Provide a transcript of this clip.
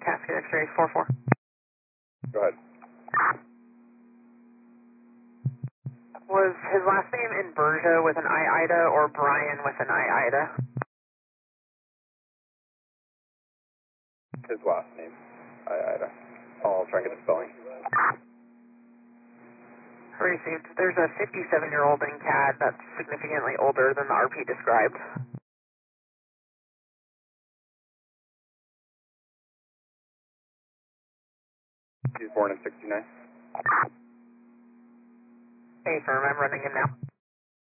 Cascade X-ray 44. Go ahead. Was his last name Inversia with an I-Ida or Brian with an I-Ida? His last name. Ida. I'll try and get the spelling. Received. There's a 57-year-old in CAD that's significantly older than the RP described. He's born in 69. Hey, firm, I'm running in now.